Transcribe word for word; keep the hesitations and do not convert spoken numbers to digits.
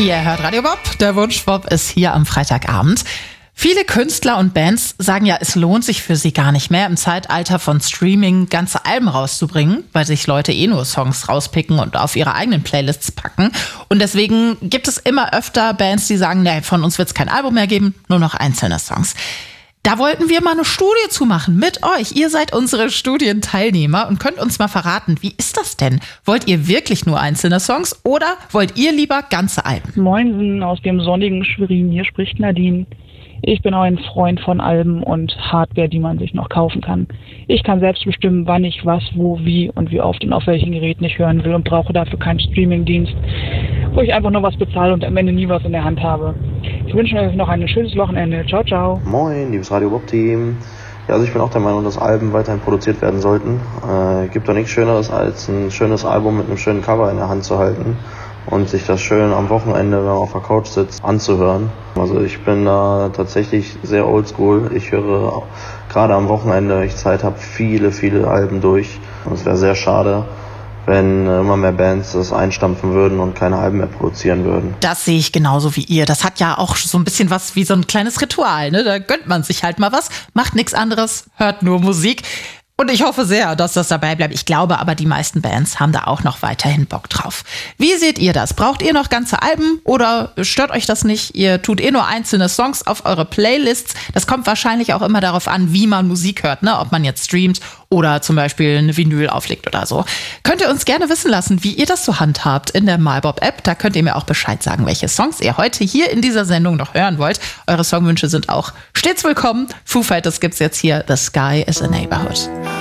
Ihr hört Radio Bob, der Wunschbob ist hier am Freitagabend. Viele Künstler und Bands sagen ja, es lohnt sich für sie gar nicht mehr, im Zeitalter von Streaming ganze Alben rauszubringen, weil sich Leute eh nur Songs rauspicken und auf ihre eigenen Playlists packen. Und deswegen gibt es immer öfter Bands, die sagen, nee, von uns wird es kein Album mehr geben, nur noch einzelne Songs. Da wollten wir mal eine Studie zu machen mit euch. Ihr seid unsere Studienteilnehmer und könnt uns mal verraten, wie ist das denn? Wollt ihr wirklich nur einzelne Songs oder wollt ihr lieber ganze Alben? Moinsen aus dem sonnigen Schwerin, hier spricht Nadine. Ich bin auch ein Freund von Alben und Hardware, die man sich noch kaufen kann. Ich kann selbst bestimmen, wann ich was, wo, wie und wie oft und auf welchen Geräten ich hören will und brauche dafür keinen Streamingdienst, wo ich einfach nur was bezahle und am Ende nie was in der Hand habe. Ich wünsche euch noch ein schönes Wochenende. Ciao, ciao. Moin, liebes Radio Bob-Team. Ja, also ich bin auch der Meinung, dass Alben weiterhin produziert werden sollten. Äh, gibt doch nichts Schöneres, als ein schönes Album mit einem schönen Cover in der Hand zu halten und sich das schön am Wochenende, wenn man auf der Couch sitzt, anzuhören. Also ich bin da tatsächlich sehr oldschool. Ich höre gerade am Wochenende, wenn ich Zeit habe, viele, viele Alben durch. Und es wäre sehr schade, wenn immer mehr Bands das einstampfen würden und keine Alben mehr produzieren würden. Das sehe ich genauso wie ihr. Das hat ja auch so ein bisschen was wie so ein kleines Ritual, ne? Da gönnt man sich halt mal was, macht nichts anderes, hört nur Musik. Und ich hoffe sehr, dass das dabei bleibt. Ich glaube aber, die meisten Bands haben da auch noch weiterhin Bock drauf. Wie seht ihr das? Braucht ihr noch ganze Alben oder stört euch das nicht? Ihr tut eh nur einzelne Songs auf eure Playlists. Das kommt wahrscheinlich auch immer darauf an, wie man Musik hört, ne? Ob man jetzt streamt oder zum Beispiel eine Vinyl auflegt oder so. Könnt ihr uns gerne wissen lassen, wie ihr das so handhabt in der MyBob-App. Da könnt ihr mir auch Bescheid sagen, welche Songs ihr heute hier in dieser Sendung noch hören wollt. Eure Songwünsche sind auch stets willkommen. Foo Fighters gibt's jetzt hier. The Sky is a Neighborhood.